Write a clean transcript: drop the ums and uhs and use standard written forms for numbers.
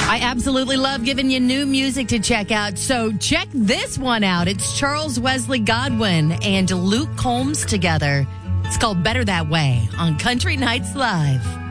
I absolutely love giving you new music to check out. So check this one out. It's Charles Wesley Godwin and Luke Combs together. It's called Better That Way on Country Nights Live.